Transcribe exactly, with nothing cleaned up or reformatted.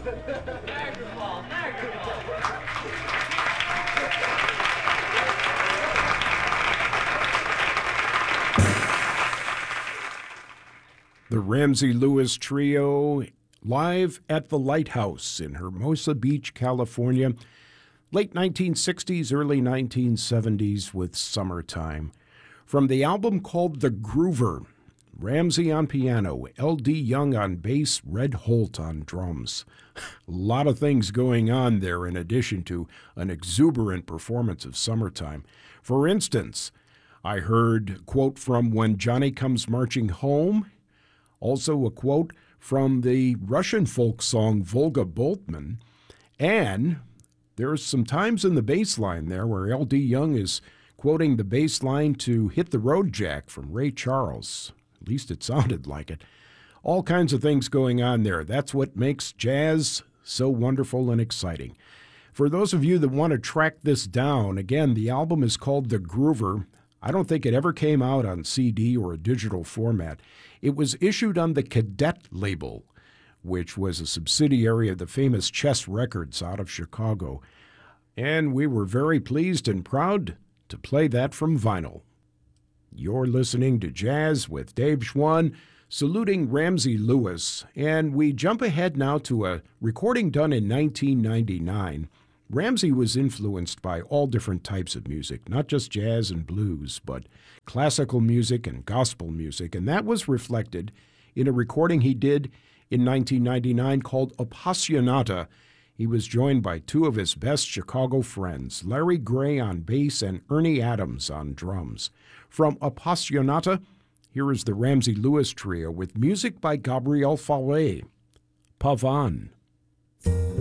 Niagara Falls, Niagara Falls. The Ramsey Lewis Trio, live at the Lighthouse in Hermosa Beach, California, late nineteen sixties, early nineteen seventies with Summertime. From the album called The Groover, Ramsey on piano, L D Young on bass, Red Holt on drums. A lot of things going on there in addition to an exuberant performance of Summertime. For instance, I heard a quote from When Johnny Comes Marching Home, also a quote from the Russian folk song Volga Boltman, and there's some times in the bass line there where L D Young is quoting the bass line to Hit the Road Jack from Ray Charles. At least it sounded like it. All kinds of things going on there. That's what makes jazz so wonderful and exciting. For those of you that want to track this down, again, the album is called The Groover. I don't think it ever came out on C D or a digital format. It was issued on the Cadet label, which was a subsidiary of the famous Chess Records out of Chicago. And we were very pleased and proud to play that from vinyl. You're listening to Jazz with Dave Schwann, saluting Ramsey Lewis, and we jump ahead now to a recording done in nineteen ninety-nine. Ramsey was influenced by all different types of music, not just jazz and blues, but classical music and gospel music, and that was reflected in a recording he did in nineteen ninety-nine called Appassionata. He was joined by two of his best Chicago friends, Larry Gray on bass and Ernie Adams on drums. From Appassionata, here is the Ramsey Lewis Trio with music by Gabriel Fauré. Pavan.